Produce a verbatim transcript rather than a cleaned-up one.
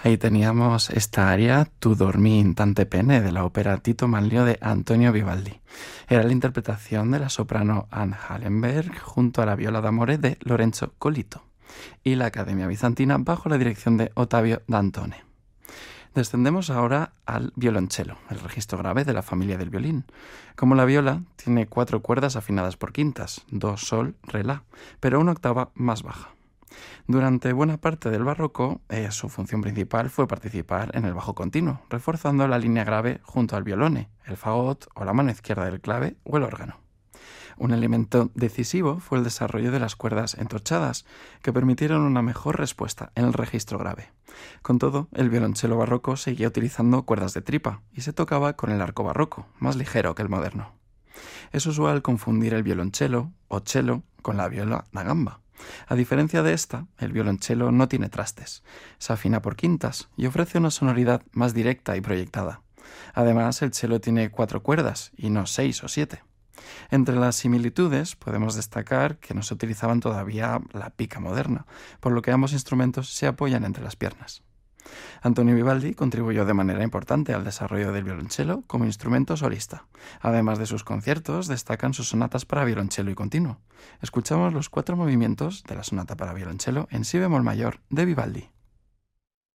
Ahí teníamos esta aria Tu dormì in tante pene de la ópera Tito Manlio de Antonio Vivaldi. Era la interpretación de la soprano Anne Hallenberg junto a la viola d'amore de Lorenzo Colito y la Academia Bizantina bajo la dirección de Ottavio Dantone. Descendemos ahora al violonchelo, el registro grave de la familia del violín. Como la viola, tiene cuatro cuerdas afinadas por quintas, do, sol, re, la, pero una octava más baja. Durante buena parte del barroco, eh, su función principal fue participar en el bajo continuo, reforzando la línea grave junto al violone, el fagot o la mano izquierda del clave o el órgano. Un elemento decisivo fue el desarrollo de las cuerdas entorchadas, que permitieron una mejor respuesta en el registro grave. Con todo, el violonchelo barroco seguía utilizando cuerdas de tripa y se tocaba con el arco barroco, más ligero que el moderno. Es usual confundir el violonchelo o cello con la viola da gamba. A diferencia de esta, el violonchelo no tiene trastes, se afina por quintas y ofrece una sonoridad más directa y proyectada. Además, el cello tiene cuatro cuerdas y no seis o siete. Entre las similitudes podemos destacar que no se utilizaban todavía la pica moderna, por lo que ambos instrumentos se apoyan entre las piernas. Antonio Vivaldi contribuyó de manera importante al desarrollo del violonchelo como instrumento solista. Además de sus conciertos, destacan sus sonatas para violonchelo y continuo. Escuchamos los cuatro movimientos de la sonata para violonchelo en si bemol mayor de Vivaldi.